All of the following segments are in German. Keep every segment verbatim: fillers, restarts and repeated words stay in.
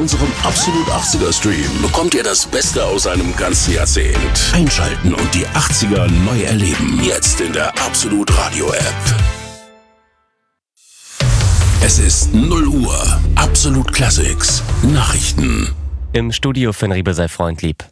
unserem Absolut achtziger Stream bekommt ihr das Beste aus einem ganzen Jahrzehnt. Einschalten und die achtziger neu erleben. Jetzt in der Absolut Radio App. Es ist null Uhr. Absolut Classics. Nachrichten. Im Studio Finn Riebel sei Freund lieb.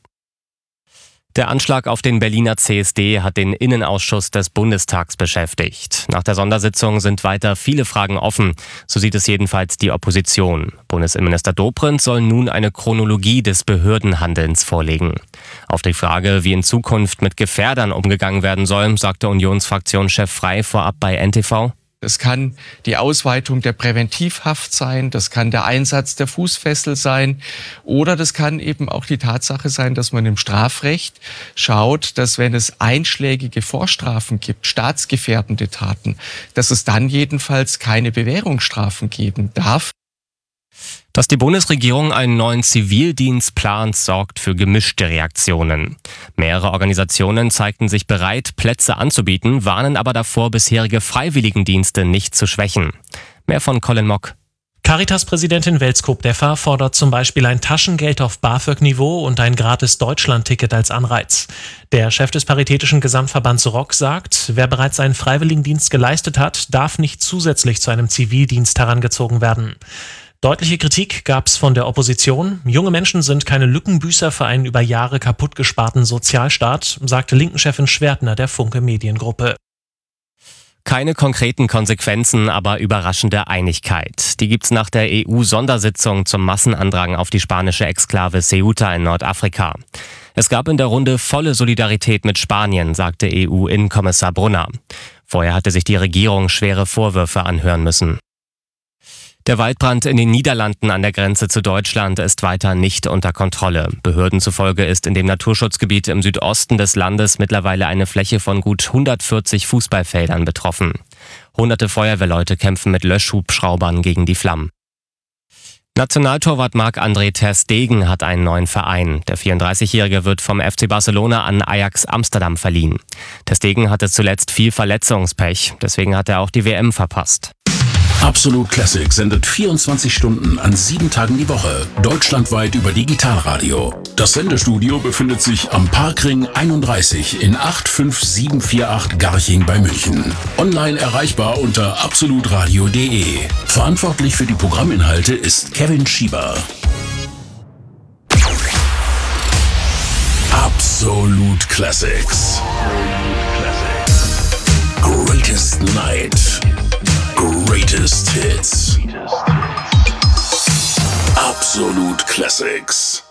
Der Anschlag auf den Berliner C S D hat den Innenausschuss des Bundestags beschäftigt. Nach der Sondersitzung sind weiter viele Fragen offen. So sieht es jedenfalls die Opposition. Bundesinnenminister Dobrindt soll nun eine Chronologie des Behördenhandelns vorlegen. Auf die Frage, wie in Zukunft mit Gefährdern umgegangen werden soll, sagte Unionsfraktionschef Frey vorab bei N T V. Das kann die Ausweitung der Präventivhaft sein, das kann der Einsatz der Fußfessel sein oder das kann eben auch die Tatsache sein, dass man im Strafrecht schaut, dass wenn es einschlägige Vorstrafen gibt, staatsgefährdende Taten, dass es dann jedenfalls keine Bewährungsstrafen geben darf. Dass die Bundesregierung einen neuen Zivildienst plant, sorgt für gemischte Reaktionen. Mehrere Organisationen zeigten sich bereit, Plätze anzubieten, warnen aber davor, bisherige Freiwilligendienste nicht zu schwächen. Mehr von Colin Mock. Caritas-Präsidentin Welskop-Deffer fordert zum Beispiel ein Taschengeld auf BAföG-Niveau und ein gratis Deutschland-Ticket als Anreiz. Der Chef des Paritätischen Gesamtverbands R O K sagt, wer bereits einen Freiwilligendienst geleistet hat, darf nicht zusätzlich zu einem Zivildienst herangezogen werden. Deutliche Kritik gab's von der Opposition. Junge Menschen sind keine Lückenbüßer für einen über Jahre kaputt gesparten Sozialstaat, sagte Linken-Chefin Schwertner der Funke Mediengruppe. Keine konkreten Konsequenzen, aber überraschende Einigkeit. Die gibt's nach der E U-Sondersitzung zum Massenandrang auf die spanische Exklave Ceuta in Nordafrika. Es gab in der Runde volle Solidarität mit Spanien, sagte E U-Innenkommissar Brunner. Vorher hatte sich die Regierung schwere Vorwürfe anhören müssen. Der Waldbrand in den Niederlanden an der Grenze zu Deutschland ist weiter nicht unter Kontrolle. Behörden zufolge ist in dem Naturschutzgebiet im Südosten des Landes mittlerweile eine Fläche von gut hundertvierzig Fußballfeldern betroffen. Hunderte Feuerwehrleute kämpfen mit Löschhubschraubern gegen die Flammen. Nationaltorwart Marc-André ter Stegen hat einen neuen Verein. Der vierunddreißigjährige wird vom F C Barcelona an Ajax Amsterdam verliehen. Ter Stegen hatte zuletzt viel Verletzungspech, deswegen hat er auch die W M verpasst. Absolut Classic sendet vierundzwanzig Stunden an sieben Tagen die Woche, deutschlandweit über Digitalradio. Das Sendestudio befindet sich am Parkring einunddreißig in acht fünf sieben vier acht Garching bei München. Online erreichbar unter absolutradio punkt de. Verantwortlich für die Programminhalte ist Kevin Schieber. Absolute Classics. Greatest Night. Greatest Hits. Absolute Classics.